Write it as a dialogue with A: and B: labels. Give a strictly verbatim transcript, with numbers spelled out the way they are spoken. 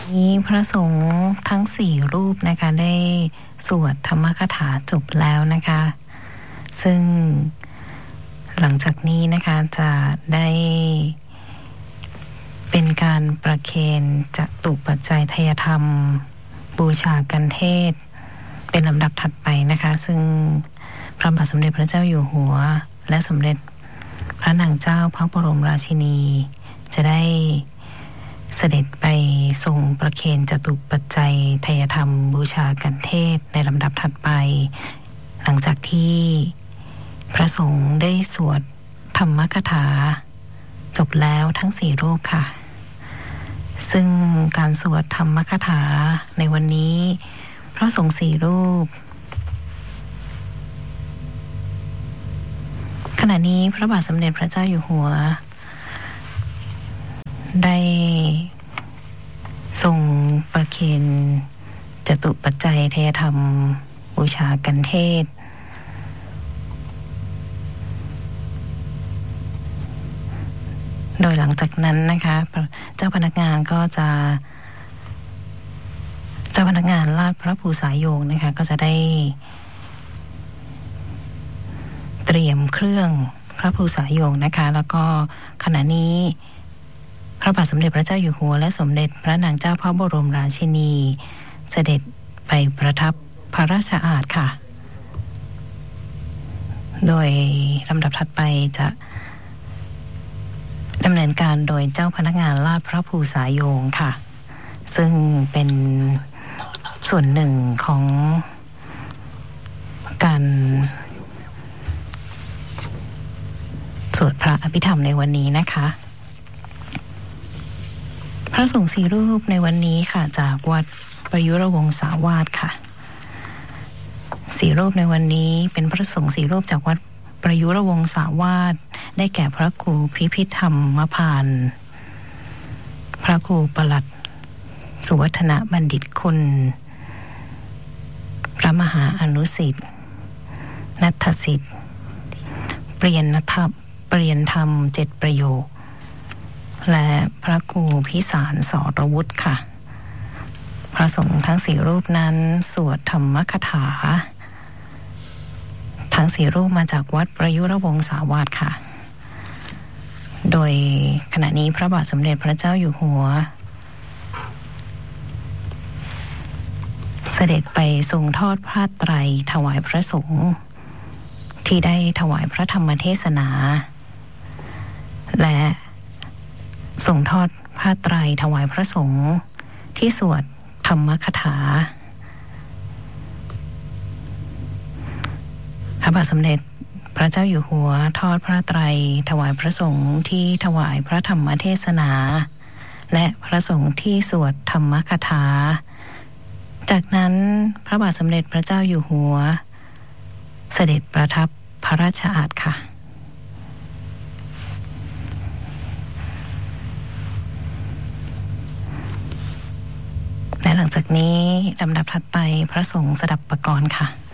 A: นี้พระสงฆ์ทั้งสี่รูปนะคะได้สวดธรรมคถาจบแล้วนะคะซึ่งหลังจากนี้นะคะจะได้เป็นการประเคนจตุปัจจัยทายธรรมบูชากันเทศเป็นลำดับถัดไปนะคะซึ่งพระบาทสมเด็จพระเจ้าอยู่หัวและสมเด็จพระนางเจ้าพระบรมราชินีจะได้เสด็จไปทรงประเคนจตุปัจจัยทายธรรมบูชากันเทศในลำดับถัดไปหลังจากที่พระสงฆ์ได้สวดธรรมคถาจบแล้วทั้งสี่รูปค่ะซึ่งการสวดธรรมคถาในวันนี้พระสงฆ์สี่รูปขณะนี้พระบาทสมเด็จพระเจ้าอยู่หัวได้ทรงประเคนจตุปัจจัยทายธรรมบูชากันเทศโดยหลังจากนั้นนะคะเจ้าพนักงานก็จะเจ้าพนักงานลาดพระภูษาโยงนะคะก็จะได้เตรียมเครื่องพระภูษาโยงนะคะแล้วก็ขณะนี้พระบาทสมเด็จพระเจ้าอยู่หัวและสมเด็จพระนางเจ้าพระบรมราชินีเสด็จไปประทับพระราชอาสน์ค่ะโดยลำดับถัดไปจะดำเนินการโดยเจ้าพนักงานลาดพระภูษาโยงค่ะซึ่งเป็นส่วนหนึ่งของการสวดพระอภิธรรมในวันนี้นะคะพระสงฆ์สี่รูปในวันนี้ค่ะจากวัดประยุรวงศาวาสค่ะสี่รูปในวันนี้เป็นพระสงฆ์สี่รูปจากวัดประยุรวงศาวาสได้แก่พระครูพิพิธธรรมพานพระครูปลัดสุวัฒนบัณฑิตคุณพระมหาอนุสิทธิ์นัทสิทธิ์เปลี่ยนธรรมเปลี่ยนธรรมเจ็ดประโยคและพระครูพิสารสรวุฒิค่ะพระสงฆ์ทั้งสี่รูปนั้นสวดธรรมคถาทั้งสี่รูปมาจากวัดประยุรวงศาวาสค่ะโดยขณะนี้พระบาทสมเด็จพระเจ้าอยู่หัวเสด็จไปทรงทอดผ้าไตรถวายพระสงฆ์ที่ได้ถวายพระธรรมเทศนาและทรงทอดผ้าไตรถวายพระสงฆ์ที่สวดธรรมคถาพระบาทสมเด็จพระเจ้าอยู่หัวทอดพระไตรถวายพระสงฆ์ที่ถวายพระธรรมเทศนาและพระสงฆ์ที่สวดธรรมคถาจากนั้นพระบาทสมเด็จพระเจ้าอยู่หัวเสด็จประทับพระราชอาสน์ค่ะและหลังจากนี้ลำดับถัดไปพระสงฆ์สดับปกรณ์ค่ะ